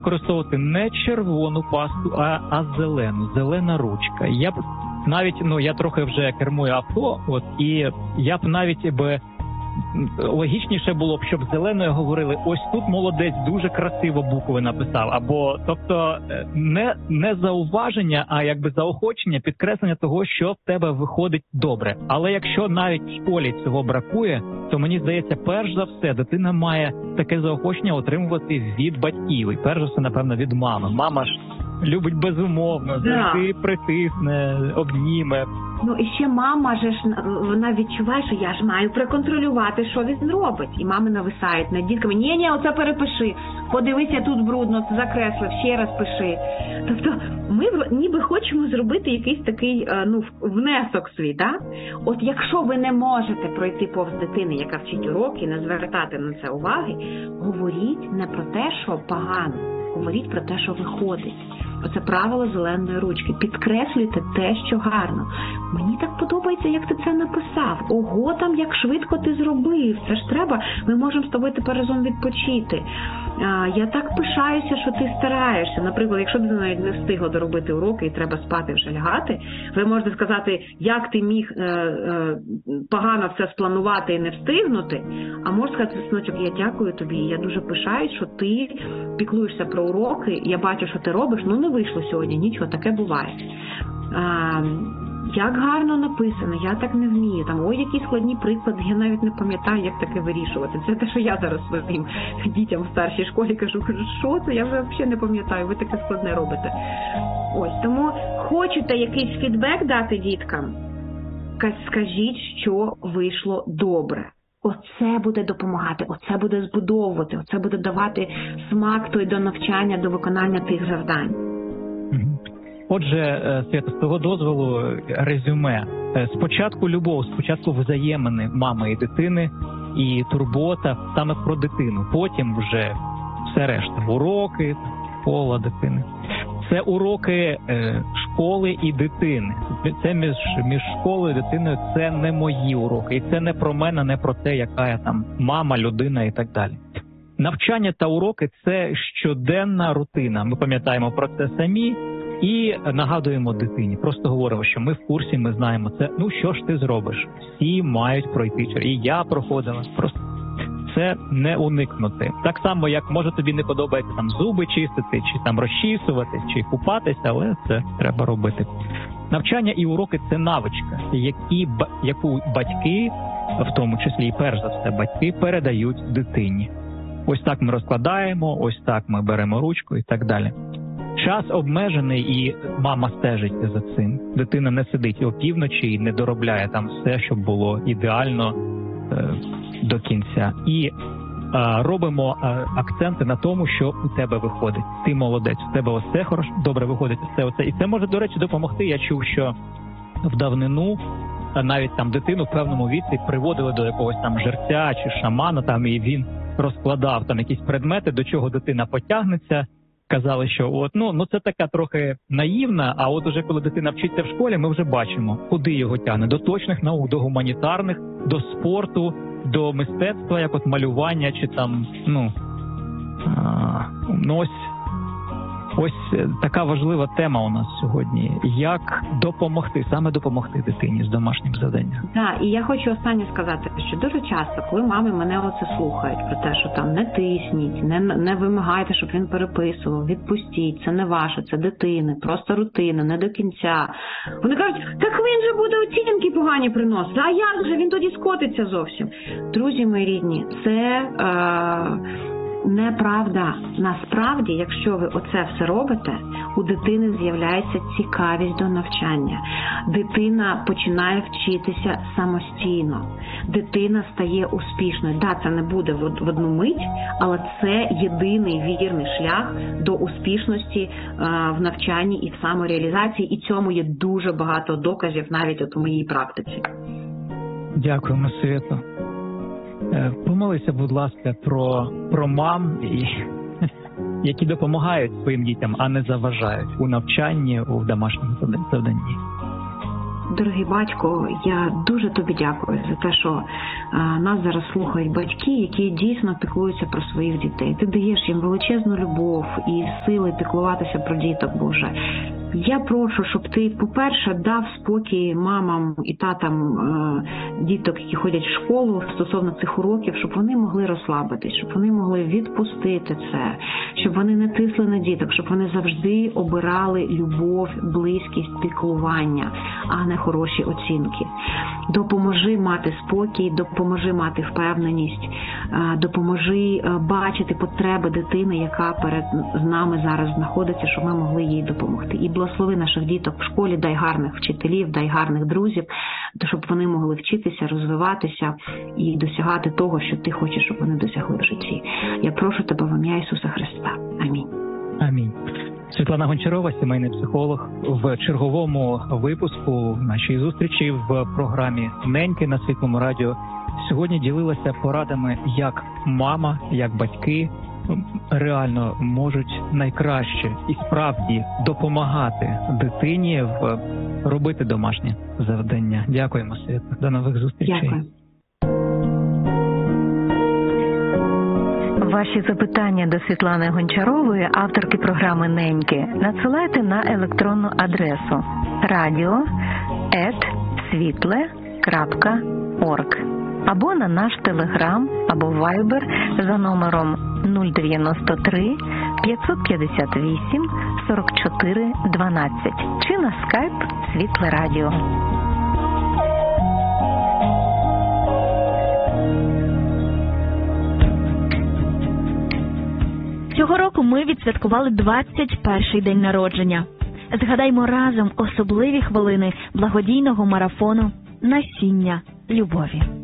використовувати не червону пасту, а зелену, зелена ручка. Я б навіть, я трохи вже кермую авто, і я б навіть логічніше було б, щоб зеленою говорили: ось тут молодець, дуже красиво букви написав. Або, тобто, не зауваження, а якби заохочення, підкреслення того, що в тебе виходить добре. Але якщо навіть в школі цього бракує, то мені здається, перш за все, дитина має таке заохочення отримувати від батьків. І перш за все, напевно, від мами. Мама ж любить безумовно, завжди притисне, обніме. І ще мама вона відчуває, що я ж маю проконтролювати, що він робить. І мами нависають над дітками: ні, оце перепиши, подивися, тут брудно, це закреслив, ще раз пиши. Тобто ми ніби хочемо зробити якийсь такий внесок свій, так? От якщо ви не можете пройти повз дитини, яка вчить уроки, не звертати на це уваги, говоріть не про те, що погано, говоріть про те, що виходить. Оце правило зеленої ручки. Підкреслюйте те, що гарно. Мені так подобається, як ти це написав. Ого, там як швидко ти зробив. Це ж треба. Ми можемо з тобою тепер разом відпочити. Я так пишаюся, що ти стараєшся. Наприклад, якщо ти навіть не встигла доробити уроки і треба спати, вже лягати, ви можете сказати, як ти міг погано все спланувати і не встигнути, а можете сказати: синочок, я дякую тобі, я дуже пишаюсь, що ти піклуєшся про уроки, я бачу, що ти робиш, не вийшло сьогодні, нічого, таке буває. Як гарно написано, я так не вмію. Ой, які складні приклади, я навіть не пам'ятаю, як таке вирішувати. Це те, що я зараз своїм дітям в старшій школі кажу, що це, я вже взагалі не пам'ятаю, ви таке складне робите. Ось, тому хочете якийсь фідбек дати діткам, скажіть, що вийшло добре. Оце буде допомагати, оце буде збудовувати, оце буде давати смак той до навчання, до виконання тих завдань. Отже, Свята, з того дозволу резюме. Спочатку любов, спочатку взаємини мами і дитини, і турбота саме про дитину. Потім вже все решта. Уроки, школа дитини. Це уроки школи і дитини. Це між школою і дитиною, це не мої уроки. І це не про мене, не про те, яка я там мама, людина і так далі. Навчання та уроки – це щоденна рутина. Ми пам'ятаємо про це самі і нагадуємо дитині. Просто говоримо, що ми в курсі, ми знаємо це. Що ж ти зробиш? Всі мають пройти. І я проходила. Просто це не уникнути. Так само, як може тобі не подобається там зуби чистити, чи там розчісувати, чи купатися, але це треба робити. Навчання і уроки – це навичка, яку батьки, в тому числі і перш за все батьки, передають дитині. Ось так ми розкладаємо, ось так ми беремо ручку і так далі. Час обмежений, і мама стежить за цим. Дитина не сидить опівночі і не доробляє там все, щоб було ідеально до кінця. І робимо акценти на тому, що у тебе виходить. Ти молодець, у тебе все добре виходить, все оце. І це може, до речі, допомогти. Я чув, що в давнину навіть там дитину в певному віці приводили до якогось там жерця чи шамана, там, і він розкладав там якісь предмети, до чого дитина потягнеться. Казали, що це така трохи наївна, а от уже коли дитина вчиться в школі, ми вже бачимо, куди його тягне. До точних наук, до гуманітарних, до спорту, до мистецтва, як от малювання, чи там, ось така важлива тема у нас сьогодні. Як саме допомогти дитині з домашнім завданням. Так, і я хочу останнє сказати, що дуже часто, коли мами мене оце слухають про те, що там не тисніть, не вимагайте, щоб він переписував, відпустіть, це не ваше, це дитини, просто рутина, не до кінця. Вони кажуть: так він же буде оцінки погані приносити, а як же, він тоді скотиться зовсім. Друзі мої рідні, це неправда. Насправді, якщо ви оце все робите, у дитини з'являється цікавість до навчання. Дитина починає вчитися самостійно. Дитина стає успішною. Це не буде в одну мить, але це єдиний вірний шлях до успішності в навчанні і в самореалізації. І цьому є дуже багато доказів навіть от у моїй практиці. Дякуємо, Свято. Помолися, будь ласка, про мам, які допомагають своїм дітям, а не заважають у навчанні, у домашньому завданні. Дорогий батько, я дуже тобі дякую за те, що нас зараз слухають батьки, які дійсно піклуються про своїх дітей. Ти даєш їм величезну любов і сили піклуватися про діток, Боже. Я прошу, щоб ти, по-перше, дав спокій мамам і татам діток, які ходять в школу стосовно цих уроків, щоб вони могли розслабитись, щоб вони могли відпустити це, щоб вони не тисли на діток, щоб вони завжди обирали любов, близькість, піклування, а не хороші оцінки. Допоможи мати спокій, допоможи мати впевненість, допоможи бачити потреби дитини, яка перед нами зараз знаходиться, щоб ми могли їй допомогти. І благослови наших діток в школі, дай гарних вчителів, дай гарних друзів, щоб вони могли вчитися, розвиватися і досягати того, що ти хочеш, щоб вони досягли в житті. Я прошу тебе в ім'я Ісуса Христа. Амінь. Амінь. Світлана Гончарова, сімейний психолог, в черговому випуску нашої зустрічі в програмі «Неньки» на Світлому радіо сьогодні ділилася порадами, як мама, як батьки реально можуть найкраще і справді допомагати дитині робити домашнє завдання. Дякуємо, Світлана. До нових зустрічей. Дякую. Ваші запитання до Світлани Гончарової, авторки програми «Неньки», надсилайте на електронну адресу radio@світле.орг або на наш Телеграм або Вайбер за номером 093 558 44 12 чи на скайп Світле Радіо. Цього року ми відсвяткували 21-й день народження. Згадаймо разом особливі хвилини благодійного марафону «Насіння любові».